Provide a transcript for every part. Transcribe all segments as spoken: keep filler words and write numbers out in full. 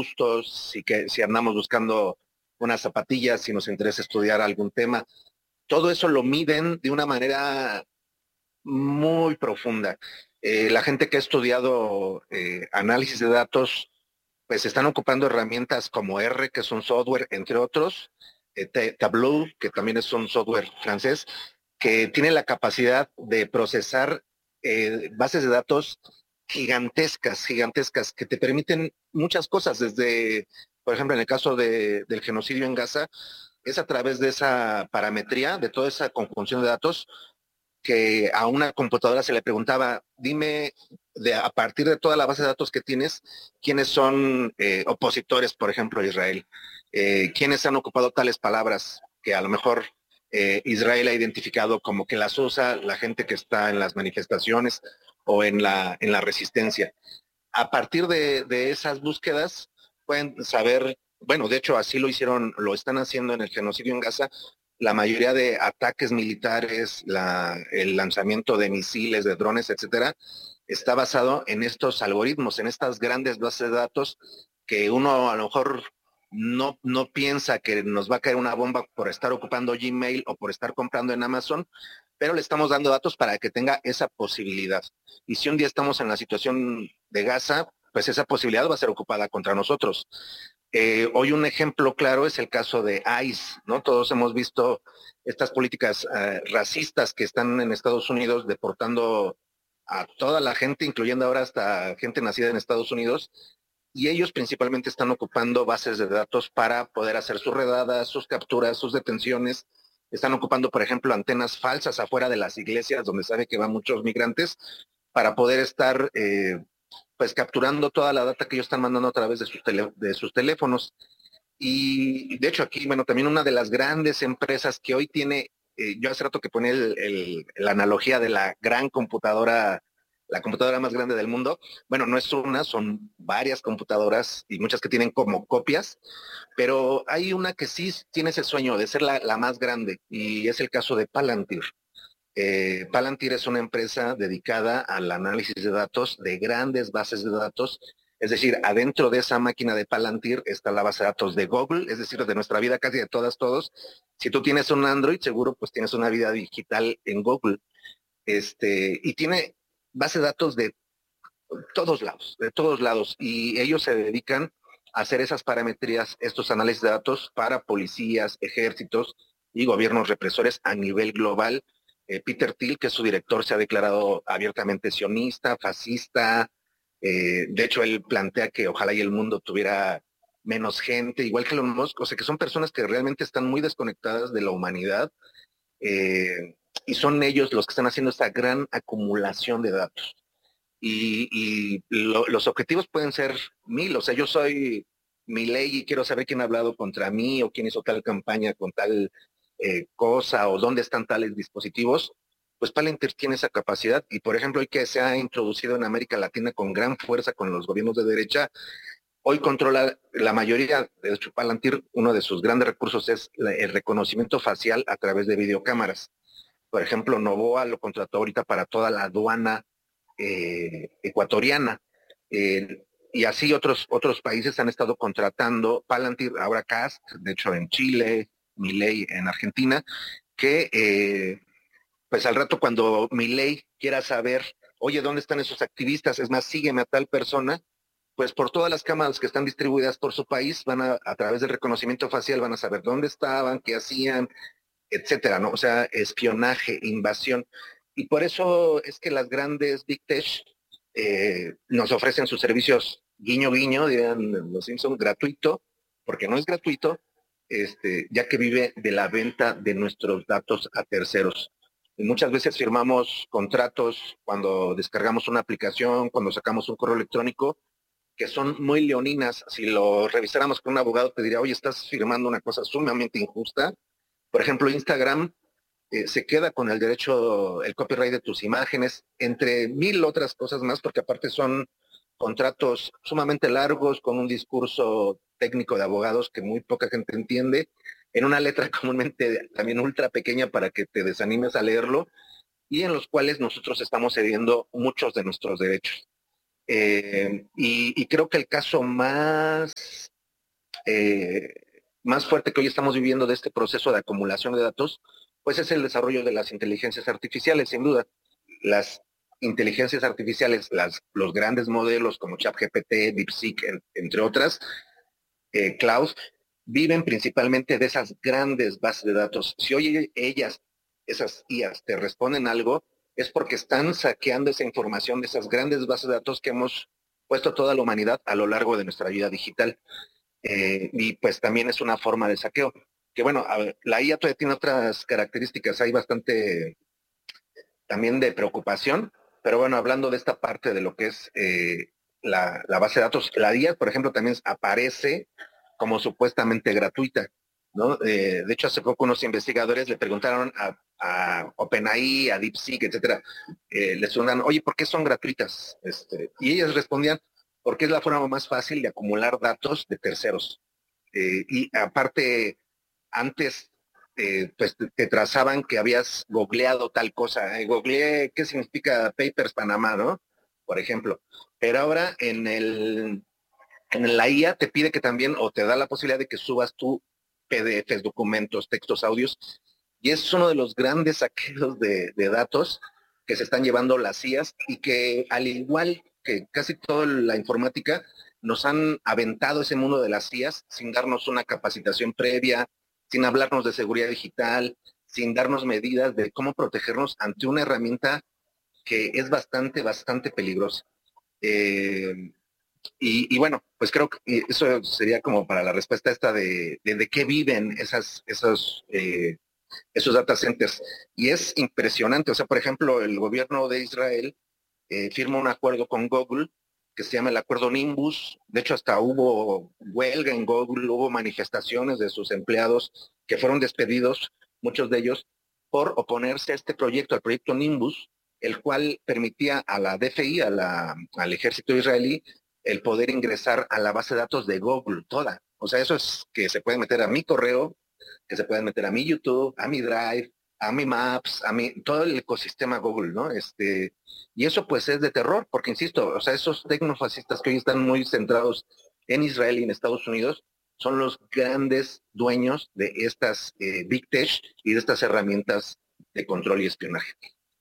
gustos, si, que, si andamos buscando unas zapatillas, si nos interesa estudiar algún tema. Todo eso lo miden de una manera muy profunda. Eh, la gente que ha estudiado eh, análisis de datos, pues están ocupando herramientas como R, que es un software, entre otros, eh, Tableau, que también es un software francés, que tiene la capacidad de procesar eh, bases de datos gigantescas, gigantescas, que te permiten muchas cosas, desde, por ejemplo, en el caso de, del genocidio en Gaza, es a través de esa parametría, de toda esa conjunción de datos, que a una computadora se le preguntaba, dime, de, a partir de toda la base de datos que tienes, quiénes son eh, opositores, por ejemplo, a Israel, eh, quiénes han ocupado tales palabras que a lo mejor eh, Israel ha identificado como que las usa la gente que está en las manifestaciones o en la, en la resistencia. A partir de, de esas búsquedas, pueden saber, bueno, de hecho así lo hicieron, lo están haciendo en el genocidio en Gaza, la mayoría de ataques militares, la, el lanzamiento de misiles, de drones, etcétera, está basado en estos algoritmos, en estas grandes bases de datos que uno a lo mejor no, no piensa que nos va a caer una bomba por estar ocupando Gmail o por estar comprando en Amazon, pero le estamos dando datos para que tenga esa posibilidad. Y si un día estamos en la situación de Gaza, pues esa posibilidad va a ser ocupada contra nosotros. Eh, hoy un ejemplo claro es el caso de ICE, ¿no? Todos hemos visto estas políticas eh, racistas que están en Estados Unidos deportando a toda la gente, incluyendo ahora hasta gente nacida en Estados Unidos, y ellos principalmente están ocupando bases de datos para poder hacer sus redadas, sus capturas, sus detenciones. Están ocupando, por ejemplo, antenas falsas afuera de las iglesias donde sabe que van muchos migrantes para poder estar eh, pues capturando toda la data que ellos están mandando a través de sus, tele, de sus teléfonos. Y de hecho aquí, bueno, también una de las grandes empresas que hoy tiene, eh, yo hace rato que ponía el, el, la analogía de la gran computadora, la computadora más grande del mundo, bueno, no es una, son varias computadoras y muchas que tienen como copias, pero hay una que sí tiene ese sueño de ser la, la más grande y es el caso de Palantir. Eh, Palantir es una empresa dedicada al análisis de datos de grandes bases de datos. Es decir, adentro de esa máquina de Palantir está la base de datos de Google, es decir, de nuestra vida casi de todas, todos. Si tú tienes un Android, seguro pues tienes una vida digital en Google. Este, y tiene base de datos de todos lados, de todos lados. Y ellos se dedican a hacer esas parametrías, estos análisis de datos para policías, ejércitos y gobiernos represores a nivel global. Eh, Peter Thiel, que es su director, se ha declarado abiertamente sionista, fascista. Eh, de hecho, él plantea que ojalá y el mundo tuviera menos gente, igual que Elon Musk, o sea, que son personas que realmente están muy desconectadas de la humanidad eh, y son ellos los que están haciendo esta gran acumulación de datos. Y, y lo, los objetivos pueden ser mil, o sea, yo soy mi ley y quiero saber quién ha hablado contra mí o quién hizo tal campaña con tal eh, cosa o dónde están tales dispositivos, pues Palantir tiene esa capacidad y por ejemplo hoy que se ha introducido en América Latina con gran fuerza con los gobiernos de derecha, hoy controla la mayoría, de hecho Palantir, uno de sus grandes recursos es la, el reconocimiento facial a través de videocámaras. Por ejemplo, Novoa lo contrató ahorita para toda la aduana eh, ecuatoriana. Eh, y así otros, otros países han estado contratando Palantir, ahora Cast, de hecho en Chile, Milei en Argentina, que eh, pues al rato cuando Milei quiera saber, oye, ¿dónde están esos activistas? Es más, sígueme a tal persona, pues por todas las cámaras que están distribuidas por su país, van a, a través del reconocimiento facial, van a saber dónde estaban, qué hacían, etcétera, ¿no? O sea, espionaje, invasión. Y por eso es que las grandes Big Tech eh, nos ofrecen sus servicios guiño guiño, dirían los Simpson, gratuito, porque no es gratuito, este, ya que vive de la venta de nuestros datos a terceros. Y muchas veces firmamos contratos cuando descargamos una aplicación, cuando sacamos un correo electrónico, que son muy leoninas. Si lo revisáramos con un abogado, te diría, oye, estás firmando una cosa sumamente injusta. Por ejemplo, Instagram eh, se queda con el derecho, el copyright de tus imágenes, entre mil otras cosas más, porque aparte son contratos sumamente largos, con un discurso técnico de abogados que muy poca gente entiende, en una letra comúnmente también ultra pequeña para que te desanimes a leerlo, y en los cuales nosotros estamos cediendo muchos de nuestros derechos. Eh, y, y creo que el caso más, eh, más fuerte que hoy estamos viviendo de este proceso de acumulación de datos, pues es el desarrollo de las inteligencias artificiales, sin duda. Las inteligencias artificiales, las, los grandes modelos como ChatGPT, DeepSeek, en, entre otras, eh, clouds, viven principalmente de esas grandes bases de datos. Si hoy ellas, esas I As, te responden algo, es porque están saqueando esa información de esas grandes bases de datos que hemos puesto toda la humanidad a lo largo de nuestra vida digital. Eh, y pues también es una forma de saqueo. Que bueno, a ver, la I A todavía tiene otras características, hay bastante también de preocupación, pero bueno, hablando de esta parte de lo que es eh, la, la, base de datos, la I A, por ejemplo, también aparece como supuestamente gratuita, ¿no? Eh, de hecho, hace poco unos investigadores le preguntaron a, a OpenAI, a DeepSeek, etcétera, eh, les preguntan, oye, ¿por qué son gratuitas? Este, y ellas respondían, porque es la forma más fácil de acumular datos de terceros. Eh, y aparte, antes eh, pues te, te, trazaban que habías googleado tal cosa. Eh, googleé qué significa Papers Panamá, ¿no? Por ejemplo. Pero ahora en el en la I A te pide que también, o te da la posibilidad de que subas tú P D Fs, documentos, textos, audios, y es uno de los grandes saqueos de, de datos que se están llevando las I As y que al igual que casi toda la informática, nos han aventado ese mundo de las I As sin darnos una capacitación previa, sin hablarnos de seguridad digital, sin darnos medidas de cómo protegernos ante una herramienta que es bastante, bastante peligrosa. Eh, y, y, bueno, pues creo que eso sería como para la respuesta esta de, de, de qué viven esas, esos, eh, esos data centers. Y es impresionante, o sea, por ejemplo, el gobierno de Israel eh, firma un acuerdo con Google que se llama el acuerdo Nimbus. De hecho, hasta hubo huelga en Google, hubo manifestaciones de sus empleados que fueron despedidos, muchos de ellos, por oponerse a este proyecto, al proyecto Nimbus, el cual permitía a la D F I, a la, al ejército israelí, el poder ingresar a la base de datos de Google, toda. O sea, eso es que se puede meter a mi correo, que se pueden meter a mi YouTube, a mi Drive, a mi Maps, a mi, todo el ecosistema Google, ¿no? Este, y eso pues es de terror, porque insisto, o sea, esos tecnofascistas que hoy están muy centrados en Israel y en Estados Unidos, son los grandes dueños de estas eh, Big Tech y de estas herramientas de control y espionaje.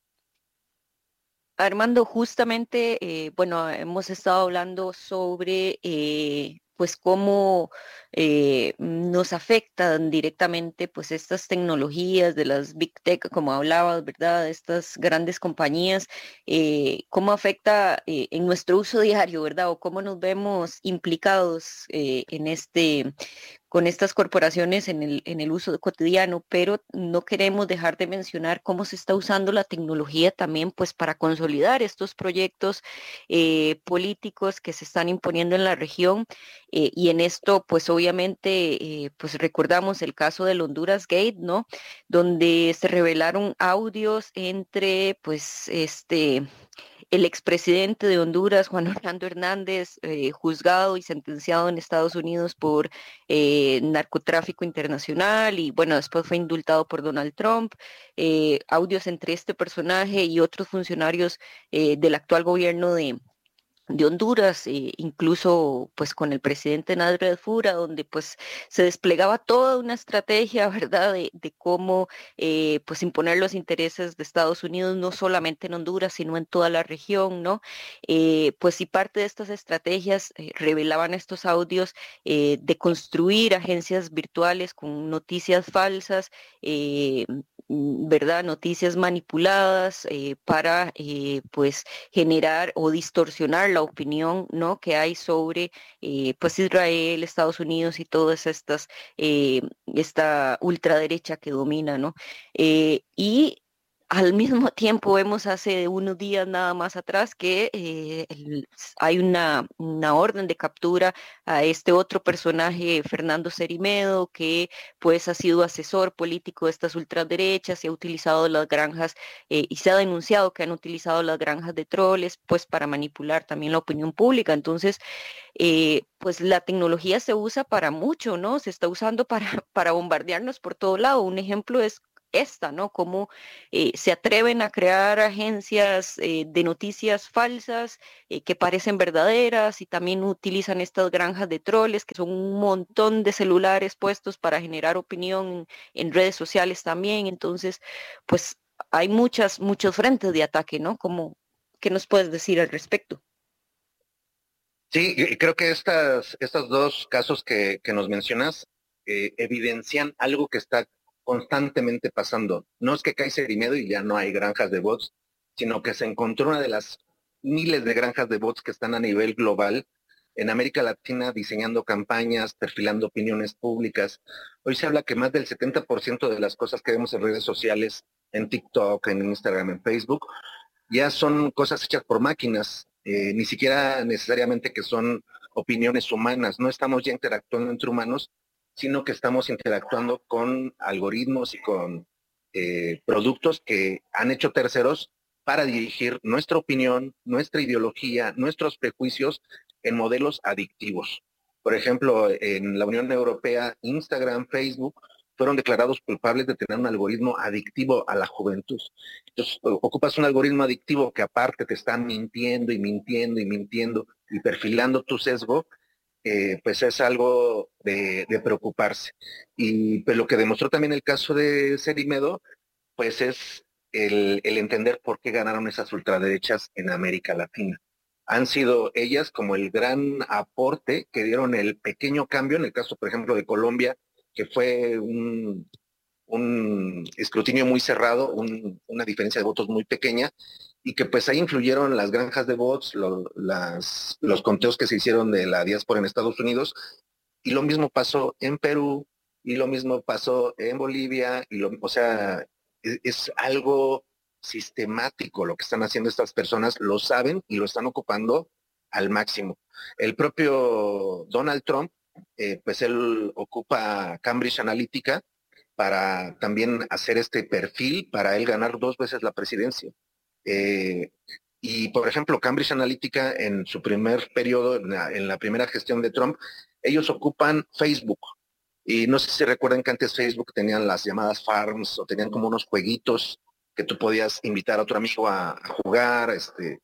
Armando, justamente, eh, bueno, hemos estado hablando sobre, eh, pues, cómo eh, nos afectan directamente, pues, estas tecnologías de las Big Tech, como hablabas, ¿verdad? Estas grandes compañías, eh, cómo afecta eh, en nuestro uso diario, ¿verdad? O cómo nos vemos implicados eh, en este con estas corporaciones en el, en el uso cotidiano, pero no queremos dejar de mencionar cómo se está usando la tecnología también pues para consolidar estos proyectos eh, políticos que se están imponiendo en la región eh, y en esto pues obviamente eh, pues recordamos el caso del Honduras Gate, ¿no? Donde se revelaron audios entre pues este el expresidente de Honduras, Juan Orlando Hernández, eh, juzgado y sentenciado en Estados Unidos por eh, narcotráfico internacional y bueno, después fue indultado por Donald Trump. Eh, audios entre este personaje y otros funcionarios eh, del actual gobierno de, de Honduras, eh, incluso pues con el presidente Nayib Fura, donde pues se desplegaba toda una estrategia, ¿verdad?, de, de cómo eh, pues imponer los intereses de Estados Unidos, no solamente en Honduras, sino en toda la región, ¿no? Eh, pues sí, parte de estas estrategias eh, revelaban estos audios eh, de construir agencias virtuales con noticias falsas, eh, ¿verdad? Noticias manipuladas eh, para eh, pues generar o distorsionar la opinión, ¿no?, que hay sobre eh, pues Israel, Estados Unidos y todas estas eh, esta ultraderecha que domina, ¿no? Eh, y al mismo tiempo vemos hace unos días nada más atrás que eh, el, hay una, una orden de captura a este otro personaje, Fernando Cerimedo, que pues ha sido asesor político de estas ultraderechas y ha utilizado las granjas eh, y se ha denunciado que han utilizado las granjas de troles pues para manipular también la opinión pública. Entonces, eh, pues la tecnología se usa para mucho, ¿no? Se está usando para, para bombardearnos por todo lado. Un ejemplo es esta, ¿no? Cómo eh, se atreven a crear agencias eh, de noticias falsas eh, que parecen verdaderas y también utilizan estas granjas de troles, que son un montón de celulares puestos para generar opinión en redes sociales también. Entonces, pues hay muchas, muchos frentes de ataque, ¿no? Como, ¿qué nos puedes decir al respecto? Sí, y creo que estas, estos dos casos que, que nos mencionas eh, evidencian algo que está constantemente pasando. No es que cae Cerimedo y ya no hay granjas de bots, sino que se encontró una de las miles de granjas de bots que están a nivel global en América Latina diseñando campañas, perfilando opiniones públicas. Hoy se habla que más del setenta por ciento de las cosas que vemos en redes sociales, en TikTok, en Instagram, en Facebook, ya son cosas hechas por máquinas, eh, ni siquiera necesariamente que son opiniones humanas, no estamos ya interactuando entre humanos, sino que estamos interactuando con algoritmos y con eh, productos que han hecho terceros para dirigir nuestra opinión, nuestra ideología, nuestros prejuicios en modelos adictivos. Por ejemplo, en la Unión Europea, Instagram, Facebook, fueron declarados culpables de tener un algoritmo adictivo a la juventud. Entonces, ocupas un algoritmo adictivo que aparte te está mintiendo y mintiendo y mintiendo y perfilando tu sesgo, eh, pues es algo de, de preocuparse. Y pues lo que demostró también el caso de Cerimedo, pues es el, el entender por qué ganaron esas ultraderechas en América Latina. Han sido ellas como el gran aporte que dieron el pequeño cambio, en el caso, por ejemplo, de Colombia, que fue un, un escrutinio muy cerrado, un, una diferencia de votos muy pequeña, y que pues ahí influyeron las granjas de votos, lo, las, los conteos que se hicieron de la diáspora en Estados Unidos, y lo mismo pasó en Perú, y lo mismo pasó en Bolivia, y lo, o sea, es, es algo sistemático lo que están haciendo estas personas, lo saben y lo están ocupando al máximo. El propio Donald Trump, eh, pues él ocupa Cambridge Analytica para también hacer este perfil para él ganar dos veces la presidencia. Eh, y, por ejemplo, Cambridge Analytica en su primer periodo, en la, en la primera gestión de Trump, ellos ocupan Facebook. Y no sé si recuerdan que antes Facebook tenían las llamadas farms o tenían como unos jueguitos que tú podías invitar a otro amigo a, a jugar, este,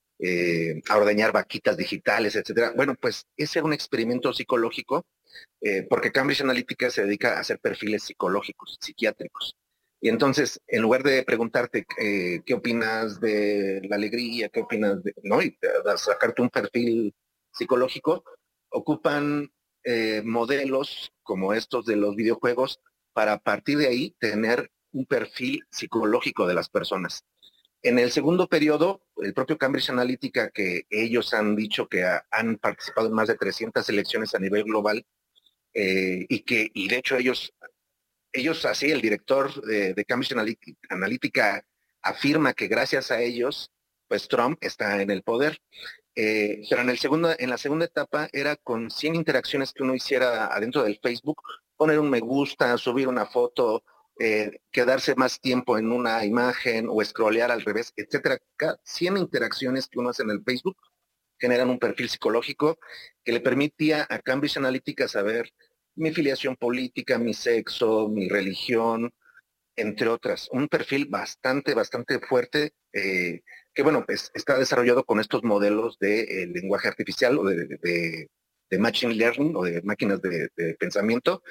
eh, a ordeñar vaquitas digitales, etcétera. Bueno, pues ese era un experimento psicológico eh, porque Cambridge Analytica se dedica a hacer perfiles psicológicos, psiquiátricos. Y entonces, en lugar de preguntarte eh, qué opinas de la alegría, qué opinas de, ¿no? Y de sacarte un perfil psicológico, ocupan eh, modelos como estos de los videojuegos para a partir de ahí tener un perfil psicológico de las personas. En el segundo periodo, el propio Cambridge Analytica, que ellos han dicho que ha, han participado en más de trescientas elecciones a nivel global, eh, y que, y de hecho ellos, ellos así, el director de, de Cambridge Analytica afirma que gracias a ellos, pues Trump está en el poder. Eh, pero en, el segundo, en la segunda etapa era con cien interacciones que uno hiciera adentro del Facebook, poner un me gusta, subir una foto, eh, quedarse más tiempo en una imagen o scrollear al revés, etcétera. Cada cien interacciones que uno hace en el Facebook generan un perfil psicológico que le permitía a Cambridge Analytica saber mi filiación política, mi sexo, mi religión, entre otras. Un perfil bastante, bastante fuerte, eh, que bueno, pues está desarrollado con estos modelos de eh, lenguaje artificial o de, de, de machine learning o de máquinas de, de pensamiento.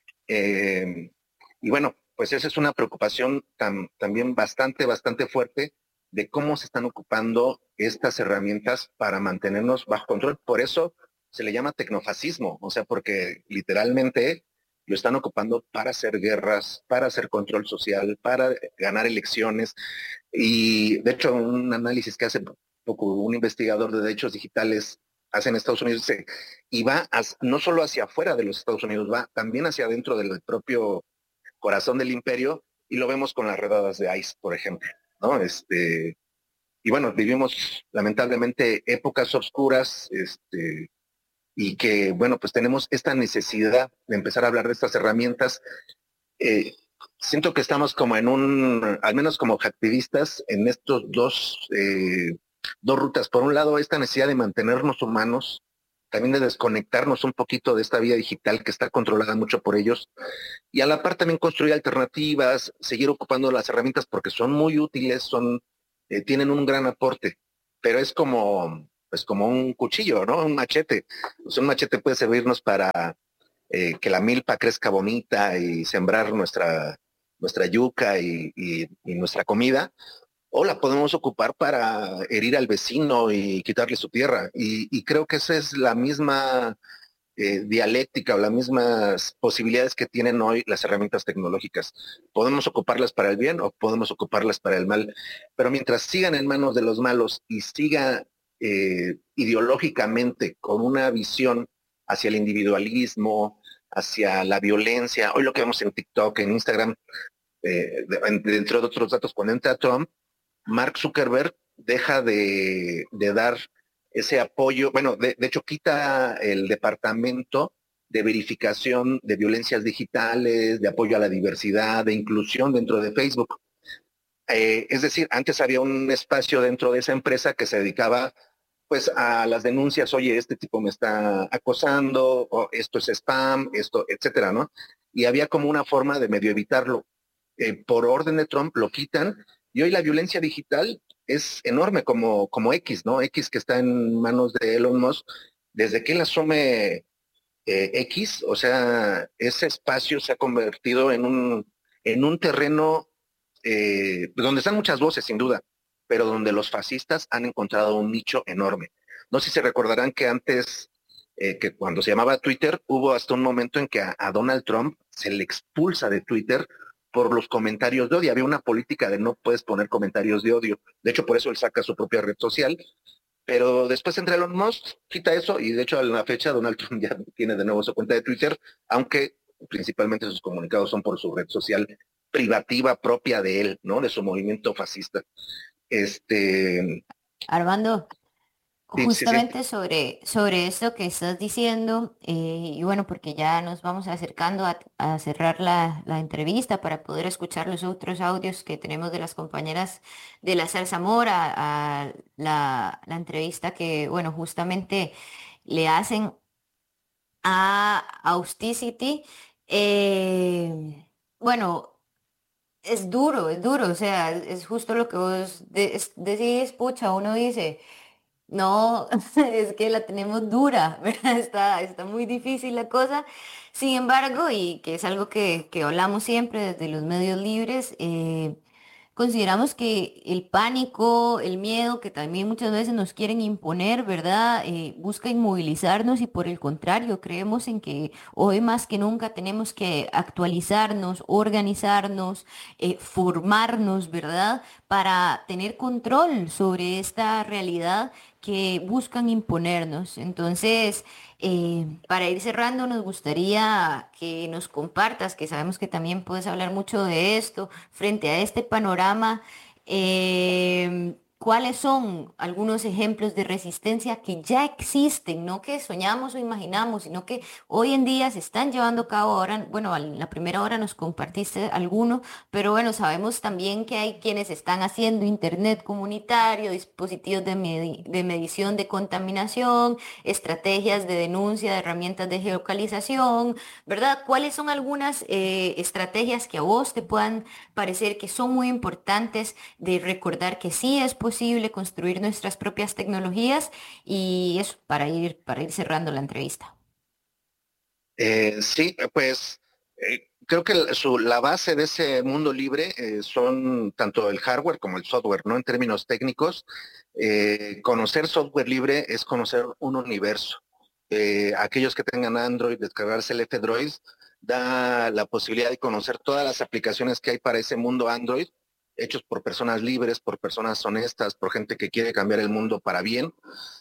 Eh, y bueno, pues esa es una preocupación tam, también bastante, bastante fuerte de cómo se están ocupando estas herramientas para mantenernos bajo control. Por eso se le llama tecnofascismo, o sea, porque literalmente lo están ocupando para hacer guerras, para hacer control social, para ganar elecciones. Y de hecho, un análisis que hace poco un investigador de derechos digitales hace en Estados Unidos dice, y va a, no solo hacia afuera de los Estados Unidos, va también hacia adentro del propio corazón del imperio, y lo vemos con las redadas de ICE, por ejemplo, ¿no? Este, y bueno, vivimos lamentablemente épocas oscuras, este, y que, bueno, pues tenemos esta necesidad de empezar a hablar de estas herramientas. Eh, siento que estamos como en un, al menos como activistas, en estos dos, eh, dos rutas. Por un lado, esta necesidad de mantenernos humanos, también de desconectarnos un poquito de esta vida digital que está controlada mucho por ellos, y a la par también construir alternativas, seguir ocupando las herramientas porque son muy útiles, son, eh, tienen un gran aporte, pero es como, pues como un cuchillo, ¿no? Un machete. Pues un machete puede servirnos para eh, que la milpa crezca bonita y sembrar nuestra, nuestra yuca y, y, y nuestra comida, o la podemos ocupar para herir al vecino y quitarle su tierra. Y, y creo que esa es la misma eh, dialéctica o las mismas posibilidades que tienen hoy las herramientas tecnológicas. Podemos ocuparlas para el bien o podemos ocuparlas para el mal, pero mientras sigan en manos de los malos y siga eh, ideológicamente con una visión hacia el individualismo, hacia la violencia, hoy lo que vemos en TikTok, en Instagram, eh, dentro de otros datos, cuando entra Trump, Mark Zuckerberg deja de, de dar ese apoyo, bueno, de, de, hecho quita el departamento de verificación de violencias digitales, de apoyo a la diversidad, de inclusión dentro de Facebook. Eh, es decir, antes había un espacio dentro de esa empresa que se dedicaba pues a las denuncias, oye, este tipo me está acosando, o esto es spam, esto, etcétera, ¿no? Y había como una forma de medio evitarlo. Eh, por orden de Trump lo quitan y hoy la violencia digital es enorme como, como X, ¿no? X que está en manos de Elon Musk, desde que él asume eh, X, o sea, ese espacio se ha convertido en un, en un terreno eh, donde están muchas voces, sin duda, pero donde los fascistas han encontrado un nicho enorme. No sé si se recordarán que antes, eh, que cuando se llamaba Twitter, hubo hasta un momento en que a, a Donald Trump se le expulsa de Twitter por los comentarios de odio. Había una política de no puedes poner comentarios de odio. De hecho, por eso él saca su propia red social. Pero después entra Elon Musk, quita eso, y de hecho a la fecha Donald Trump ya tiene de nuevo su cuenta de Twitter, aunque principalmente sus comunicados son por su red social privativa propia de él, ¿no? De su movimiento fascista. Este, Armando, sí, sí, sí. justamente sobre, sobre esto que estás diciendo, eh, y bueno, porque ya nos vamos acercando a, a cerrar la, la entrevista para poder escuchar los otros audios que tenemos de las compañeras de la Salsa Mora, a la, la entrevista que, bueno, justamente le hacen a Austicity. Eh, bueno, es duro, es duro, o sea, es justo lo que vos de- es- decís, pucha, uno dice. No, es que la tenemos dura, ¿verdad? Está, está muy difícil la cosa. Sin embargo, y que es algo que, que hablamos siempre desde los medios libres, eh, consideramos que el pánico, el miedo que también muchas veces nos quieren imponer, ¿verdad? Eh, busca inmovilizarnos y por el contrario, creemos en que hoy más que nunca tenemos que actualizarnos, organizarnos, eh, formarnos, ¿verdad? Para tener control sobre esta realidad que buscan imponernos. Entonces, eh, para ir cerrando, nos gustaría que nos compartas, que sabemos que también puedes hablar mucho de esto, frente a este panorama, eh, ¿cuáles son algunos ejemplos de resistencia que ya existen, no que soñamos o imaginamos, sino que hoy en día se están llevando a cabo? Ahora, bueno, en la primera hora nos compartiste alguno, pero bueno, sabemos también que hay quienes están haciendo internet comunitario, dispositivos de, medi- de medición de contaminación, estrategias de denuncia, de herramientas de geolocalización, ¿verdad? ¿Cuáles son algunas eh, estrategias que a vos te puedan parecer que son muy importantes de recordar que sí es posible construir nuestras propias tecnologías? Y eso, para ir, para ir cerrando la entrevista. Eh, sí, pues eh, creo que la, su, la base de ese mundo libre eh, son tanto el hardware como el software, ¿no? En términos técnicos, eh, conocer software libre es conocer un universo. Eh, aquellos que tengan Android, descargarse el F-Droid, da la posibilidad de conocer todas las aplicaciones que hay para ese mundo Android, hechos por personas libres, por personas honestas, por gente que quiere cambiar el mundo para bien,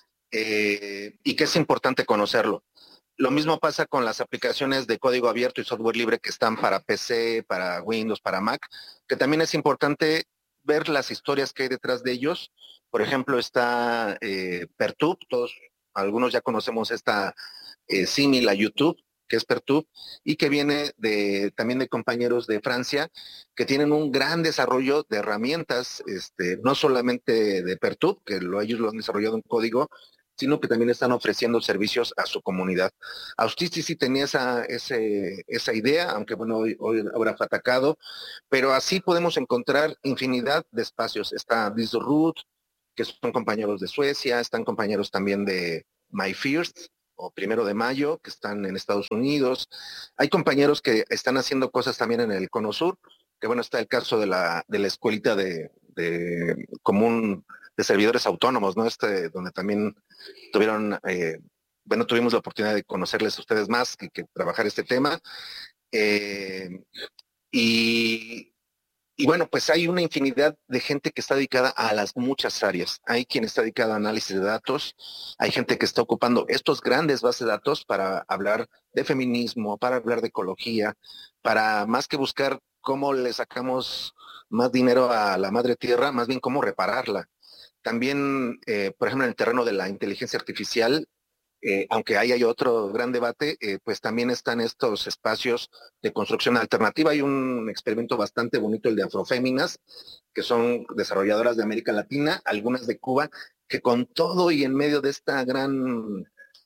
eh, y que es importante conocerlo. Lo mismo pasa con las aplicaciones de código abierto y software libre que están para P C, para Windows, para Mac, que también es importante ver las historias que hay detrás de ellos. Por ejemplo, está eh, Pertube, todos, algunos ya conocemos esta eh, símil a YouTube, que es Pertube, y que viene de, también de compañeros de Francia, que tienen un gran desarrollo de herramientas, este, no solamente de Pertube, que lo, ellos lo han desarrollado en código, sino que también están ofreciendo servicios a su comunidad. Austici sí tenía esa, ese, esa idea, aunque bueno, hoy, hoy ahora fue atacado, pero así podemos encontrar infinidad de espacios. Está Disroot, que son compañeros de Suecia, están compañeros también de My First o Primero de Mayo, que están en Estados Unidos. Hay compañeros que están haciendo cosas también en el Cono Sur, que bueno, está el caso de la, de la escuelita de, de común de servidores autónomos, ¿no? Este, donde también tuvieron, eh, bueno, tuvimos la oportunidad de conocerles a ustedes más y que trabajar este tema. Eh, y, y bueno, pues hay una infinidad de gente que está dedicada a las muchas áreas. Hay quien está dedicado a análisis de datos, hay gente que está ocupando estos grandes bases de datos para hablar de feminismo, para hablar de ecología, para más que buscar cómo le sacamos más dinero a la madre tierra, más bien cómo repararla. También, eh, por ejemplo, en el terreno de la inteligencia artificial, eh, aunque ahí hay otro gran debate, eh, pues también están estos espacios de construcción alternativa. Hay un experimento bastante bonito, el de Afroféminas, que son desarrolladoras de América Latina, algunas de Cuba, que con todo y en medio de esta gran,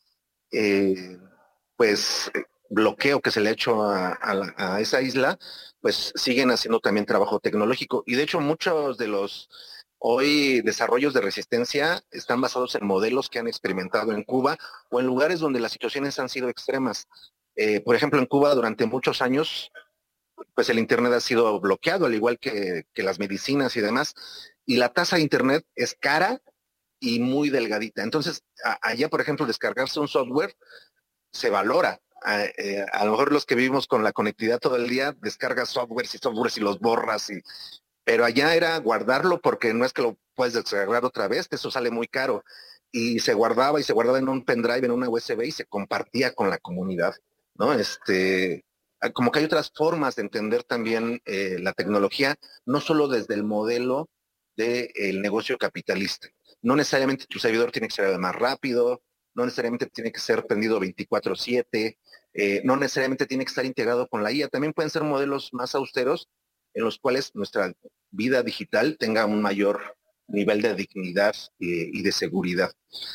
eh, pues, bloqueo que se le ha hecho a, a, la, a esa isla, pues siguen haciendo también trabajo tecnológico. Y de hecho muchos de los hoy desarrollos de resistencia están basados en modelos que han experimentado en Cuba o en lugares donde las situaciones han sido extremas. Eh, por ejemplo, en Cuba durante muchos años, pues el Internet ha sido bloqueado, al igual que, que las medicinas y demás, y la tasa de Internet es cara y muy delgadita. Entonces, a, allá, por ejemplo, descargarse un software se valora. A, eh, a lo mejor los que vivimos con la conectividad todo el día, descargas softwares y softwares y los borras y pero allá era guardarlo porque no es que lo puedes descargar otra vez, eso sale muy caro. Y se guardaba y se guardaba en un pendrive, en una U S B y se compartía con la comunidad, ¿no? Este, como que hay otras formas de entender también eh, la tecnología, no solo desde el modelo del de negocio capitalista. No necesariamente tu servidor tiene que ser más rápido, no necesariamente tiene que ser prendido veinticuatro siete, eh, no necesariamente tiene que estar integrado con la I A, también pueden ser modelos más austeros en los cuales nuestra vida digital tenga un mayor nivel de dignidad y, y de seguridad.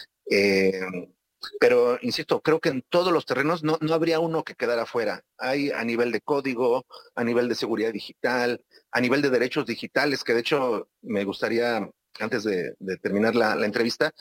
Eh, pero, insisto, creo que en todos los terrenos no, no habría uno que quedara fuera. Hay a nivel de código, a nivel de seguridad digital, a nivel de derechos digitales, que de hecho me gustaría, antes de, de terminar la, la entrevista,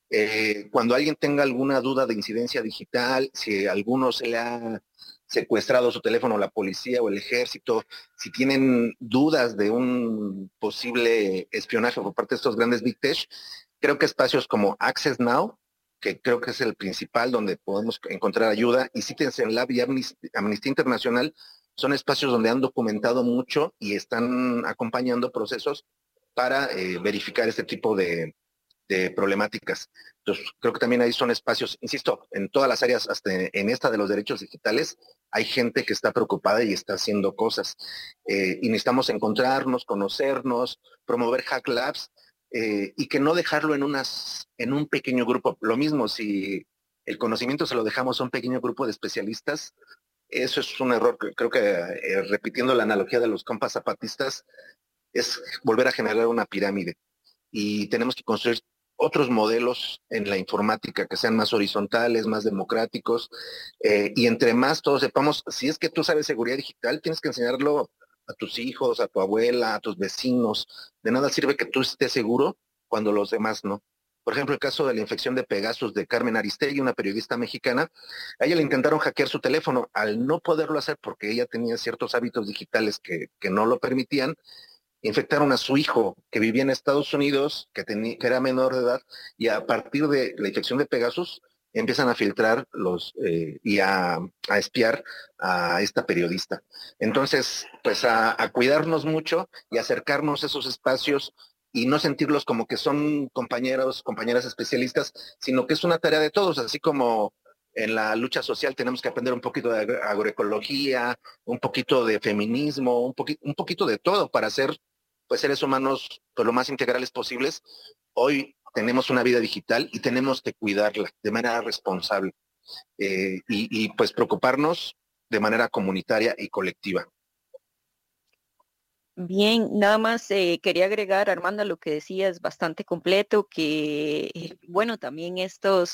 eh, cuando alguien tenga alguna duda de incidencia digital, si a alguno se le ha secuestrado su teléfono la policía o el ejército, si tienen dudas de un posible espionaje por parte de estos grandes big tech, creo que espacios como Access Now, que creo que es el principal donde podemos encontrar ayuda, y Citizen Lab y Amnistía, Amnistía Internacional son espacios donde han documentado mucho y están acompañando procesos para eh, verificar este tipo de, de problemáticas. Entonces, creo que también ahí son espacios, insisto, en todas las áreas, hasta en esta de los derechos digitales, hay gente que está preocupada y está haciendo cosas. Eh, y necesitamos encontrarnos, conocernos, promover Hack Labs, eh, y que no dejarlo en, unas, en un pequeño grupo. Lo mismo, si el conocimiento se lo dejamos a un pequeño grupo de especialistas, eso es un error. Creo que, eh, repitiendo la analogía de los compas zapatistas, es volver a generar una pirámide. Y tenemos que construir otros modelos en la informática que sean más horizontales, más democráticos, eh, y entre más todos sepamos, si es que tú sabes seguridad digital, tienes que enseñarlo a tus hijos, a tu abuela, a tus vecinos. De nada sirve que tú estés seguro cuando los demás no. Por ejemplo, el caso de la infección de Pegasus de Carmen Aristegui, una periodista mexicana, a ella le intentaron hackear su teléfono. Al no poderlo hacer porque ella tenía ciertos hábitos digitales que, que no lo permitían, infectaron a su hijo que vivía en Estados Unidos, que, tenía, que era menor de edad, y a partir de la infección de Pegasus empiezan a filtrar los eh, y a, a, espiar a esta periodista. Entonces, pues a, a cuidarnos mucho y acercarnos a esos espacios y no sentirlos como que son compañeros, compañeras especialistas, sino que es una tarea de todos, así como en la lucha social tenemos que aprender un poquito de agroecología, un poquito de feminismo, un, poqui un poquito de todo para ser pues seres humanos pues, lo más integrales posibles. Hoy tenemos una vida digital y tenemos que cuidarla de manera responsable, eh, y, y pues preocuparnos de manera comunitaria y colectiva. Bien, nada más eh, quería agregar, Armando, lo que decías, bastante completo, que eh, bueno, también estos,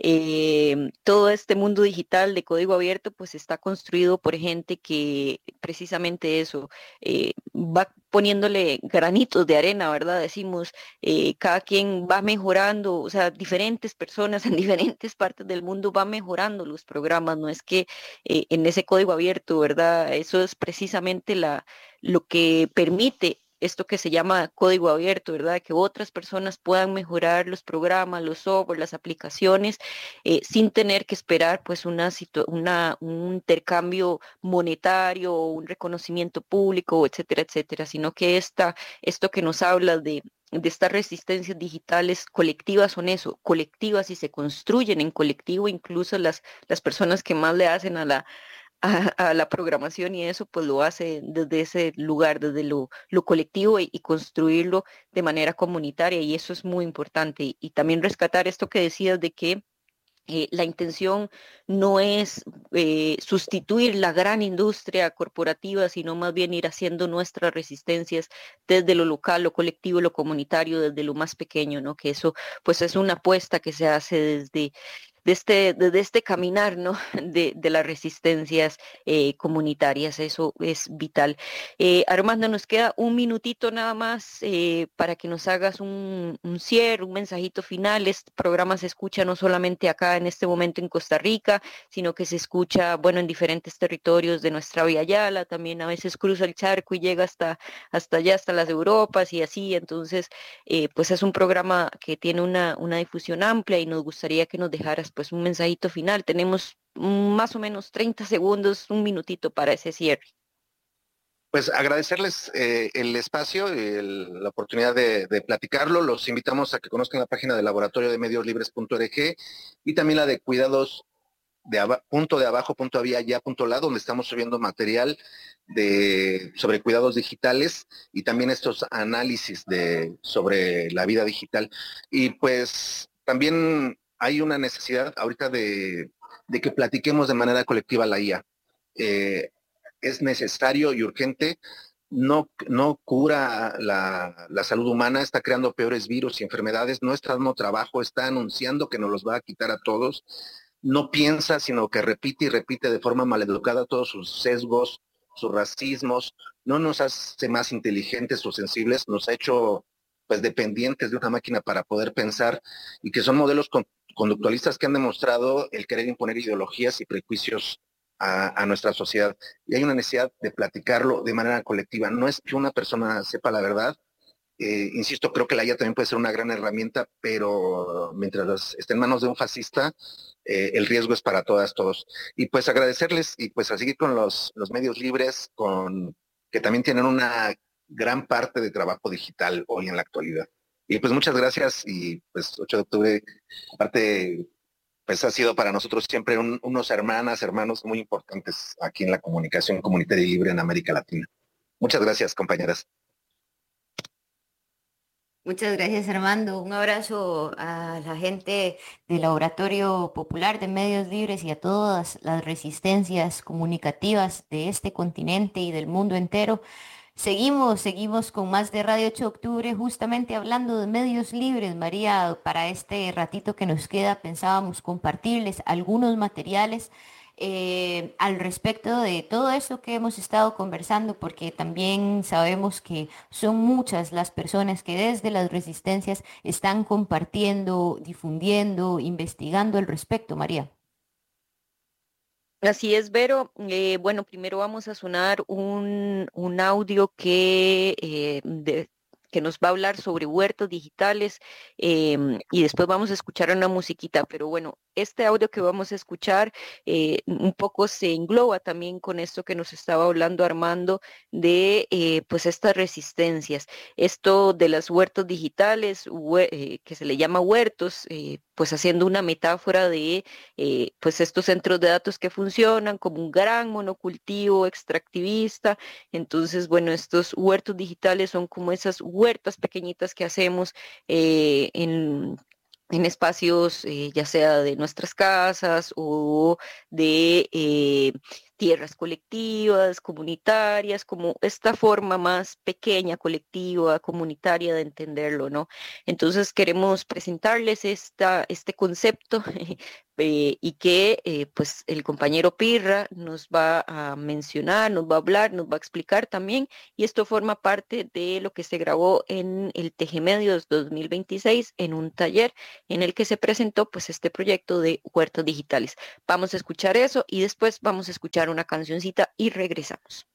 eh, todo este mundo digital de código abierto, pues está construido por gente que precisamente eso, eh, va poniéndole granitos de arena, ¿verdad? Decimos, eh, cada quien va mejorando, o sea, diferentes personas en diferentes partes del mundo van mejorando los programas, no es que eh, en ese código abierto, ¿verdad? Eso es precisamente la lo que permite esto que se llama código abierto, ¿verdad? Que otras personas puedan mejorar los programas, los software, las aplicaciones, eh, sin tener que esperar pues una, situ- una un intercambio monetario o un reconocimiento público, etcétera, etcétera, sino que esta, esto que nos habla de de estas resistencias digitales colectivas son eso, colectivas y se construyen en colectivo, incluso las, las personas que más le hacen a la, a, a la programación y eso, pues lo hace desde ese lugar, desde lo, lo colectivo y, y construirlo de manera comunitaria y eso es muy importante. Y, y también rescatar esto que decías de que eh, la intención no es eh, sustituir la gran industria corporativa, sino más bien ir haciendo nuestras resistencias desde lo local, lo colectivo, lo comunitario, desde lo más pequeño, ¿no? Que eso pues es una apuesta que se hace desde de este, desde este caminar, ¿no? De, de las resistencias eh, comunitarias, eso es vital. Eh, Armando, nos queda un minutito nada más eh, para que nos hagas un, un cierre, un mensajito final. Este programa se escucha no solamente acá en este momento en Costa Rica, sino que se escucha, bueno, en diferentes territorios de nuestra Via Yala, también a veces cruza el charco y llega hasta, hasta allá, hasta las Europas y así. Entonces, eh, pues es un programa que tiene una, una difusión amplia y nos gustaría que nos dejaras pues un mensajito final. Tenemos mm, más o menos treinta segundos, un minutito para ese cierre. Pues agradecerles eh, el espacio y el- la oportunidad de, de platicarlo. Los invitamos a que conozcan la página del laboratorio de medios libres punto org y también la de cuidados de aba- punto de abajo punto había ya punto la, donde estamos subiendo material de sobre cuidados digitales y también estos análisis de sobre la vida digital. Y pues también hay una necesidad ahorita de, de que platiquemos de manera colectiva la I A. Eh, es necesario y urgente. No, no cura la, la salud humana, está creando peores virus y enfermedades, no está dando trabajo, está anunciando que nos los va a quitar a todos, no piensa, sino que repite y repite de forma maleducada todos sus sesgos, sus racismos, no nos hace más inteligentes o sensibles, nos ha hecho pues dependientes de una máquina para poder pensar y que son modelos con, conductualistas que han demostrado el querer imponer ideologías y prejuicios a, a nuestra sociedad. Y hay una necesidad de platicarlo de manera colectiva. No es que una persona sepa la verdad, eh, insisto, creo que la I A también puede ser una gran herramienta, pero mientras esté en manos de un fascista, eh, el riesgo es para todas, todos. Y pues agradecerles y pues a seguir con los, los medios libres, con que también tienen una gran parte de trabajo digital hoy en la actualidad. Y pues muchas gracias y pues ocho de octubre, aparte, pues ha sido para nosotros siempre un, unos hermanas, hermanos muy importantes aquí en la comunicación comunitaria y libre en América Latina. Muchas gracias, compañeras. Muchas gracias, Armando. Un abrazo a la gente del Laboratorio Popular de Medios Libres y a todas las resistencias comunicativas de este continente y del mundo entero. Seguimos, seguimos con más de Radio ocho de Octubre, justamente hablando de medios libres. María, para este ratito que nos queda, pensábamos compartirles algunos materiales eh, al respecto de todo esto que hemos estado conversando, porque también sabemos que son muchas las personas que desde las resistencias están compartiendo, difundiendo, investigando al respecto, María. Así es, Vero. Eh, bueno, primero vamos a sonar un, un audio que, eh, de- que nos va a hablar sobre huertos digitales em, y después vamos a escuchar una musiquita. Pero bueno, este audio que vamos a escuchar eh, un poco se engloba también con esto que nos estaba hablando Armando de eh, pues estas resistencias. Esto de las huertos digitales, hue- eh, que se le llama huertos, eh, pues haciendo una metáfora de eh, pues estos centros de datos que funcionan como un gran monocultivo extractivista. Entonces, bueno, estos huertos digitales son como esas huertas pequeñitas que hacemos eh, en en espacios, eh, ya sea de nuestras casas o de, eh, tierras colectivas, comunitarias, como esta forma más pequeña, colectiva, comunitaria de entenderlo, ¿no? Entonces queremos presentarles esta, este concepto eh, y que eh, pues el compañero Pirra nos va a mencionar, nos va a hablar, nos va a explicar también, y esto forma parte de lo que se grabó en el Tejemedios dos mil veintiséis en un taller en el que se presentó pues este proyecto de huertas digitales. Vamos a escuchar eso y después vamos a escuchar una cancioncita y regresamos.